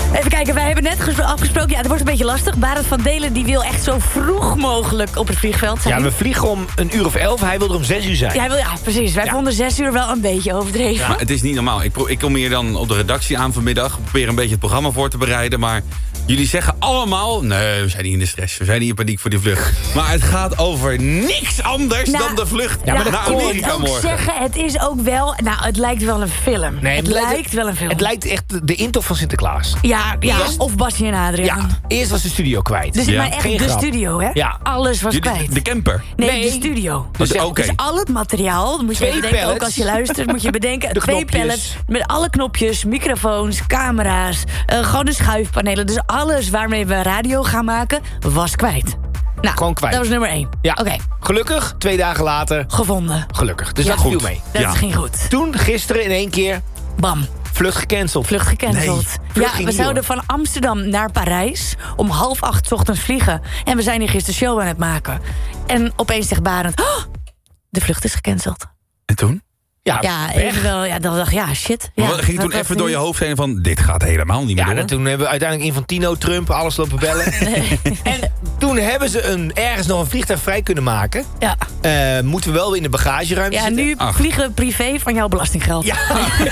Even kijken, wij hebben net afgesproken. Ja, het wordt een beetje lastig. Barend van Delen die wil echt zo vroeg mogelijk op het vliegveld zijn. Ja, we vliegen om 11:00. Hij wil er om 6:00 zijn. Ja, precies. Wij vonden 6 uur wel een beetje overdreven. Ja, maar het is niet normaal. Ik kom hier dan op de redactie aan vanmiddag. Probeer een beetje het programma voor te bereiden. Maar jullie zeggen allemaal... Nee, we zijn niet in de stress. We zijn niet in paniek voor die vlucht. Maar het gaat over niks anders dan de vlucht naar Amerika morgen. Ik zeggen, het is ook wel... Nou, het lijkt wel een film. Nee, het lijkt wel een film. Het lijkt echt de intocht van Sinterklaas. Ja, of Basje en Adriaan. Ja, eerst was de studio kwijt. Dus maar echt de studio, hè? Ja. Alles was kwijt. De camper? Nee, de studio. Dus al het materiaal, moet je even denken, ook als je luistert, moet je bedenken... 2 pallets met alle knopjes, microfoons, camera's, gewoon de schuifpanelen. Dus alles waarmee we radio gaan maken, was kwijt. Nou, gewoon kwijt. Dat was nummer 1. Ja. Oké. Gelukkig, 2 dagen later... Gevonden. Gelukkig. Dus dat viel mee. Dat ging goed. Toen, gisteren in 1 keer... Bam. Vlucht gecanceld. Nee, we zouden van Amsterdam naar Parijs om 7:30 ochtends vliegen. En we zijn hier gisteren show aan het maken. En opeens zegt Barend... Oh, de vlucht is gecanceld. En toen? Ja, even wel. Ja, dan dacht ik, ja, shit. Ja, wat ging toen even door je hoofd heen van... Dit gaat helemaal niet meer door. En toen hebben we uiteindelijk Infantino, Trump, alles lopen bellen. Nee. En toen hebben ze ergens nog een vliegtuig vrij kunnen maken. Ja. Moeten we wel weer in de bagageruimte zitten. Nu vliegen we privé van jouw belastinggeld. Ja.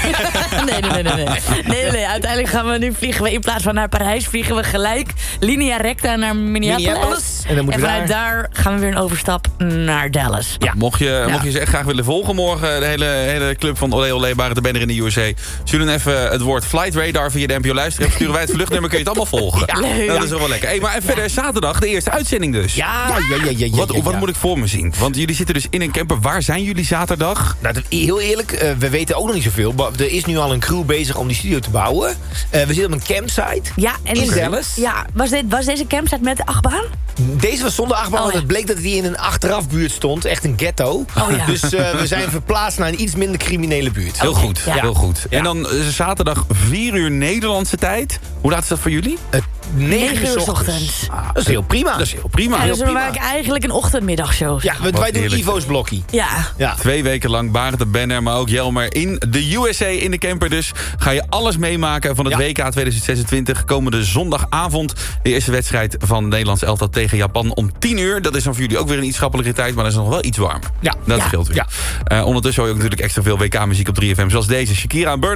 Nee. Uiteindelijk vliegen we in plaats van naar Parijs... vliegen we gelijk linea recta naar Minneapolis. En vanuit daar gaan we weer een overstap naar Dallas. Ja. Mocht je ze echt graag willen volgen morgen... de hele club van Olé Olé Barend de Benner in de USA... sturen even het woord Flight Radar via de NPO Luisteren. Sturen wij het vluchtnummer, kun je het allemaal volgen. Ja. Dat is wel lekker. Hey, maar en verder zaterdag, de eerste uitzending dus. Ja. Wat moet ik voor me zien? Want jullie zitten dus in een camper. Waar zijn jullie zaterdag? Nou, heel eerlijk, we weten ook nog niet zoveel. Er is nu al een crew bezig om die studio te bouwen. We zitten op een campsite in Dallas. Ja, was deze campsite met de achtbaan? Deze was zonder achtbaan, want het bleek dat hij in een achterafbuurt stond. Echt een ghetto. Dus we zijn verplaatst naar een iets minder criminele buurt. Heel goed, heel goed. En dan zaterdag 4 uur Nederlandse tijd. Hoe laat is dat voor jullie? 9 uur ochtends. Dat is heel prima. Dat is heel prima. Dus we maken eigenlijk een ochtendmiddagshow. Ja, wij doen Ivo's blokkie. Ja. 2 weken lang Barend de Benner, maar ook Jelmer in de USA in de camper. Dus ga je alles meemaken van het WK 2026. Komende zondagavond de eerste wedstrijd van Nederlands elftal tegen Japan om 10 uur. Dat is dan voor jullie ook weer een iets schappelijke tijd, maar dat is nog wel iets warmer. Ja, dat scheelt weer. Ondertussen hoor je ook natuurlijk extra veel WK-muziek op 3FM. Zoals deze, Shakira en Burna.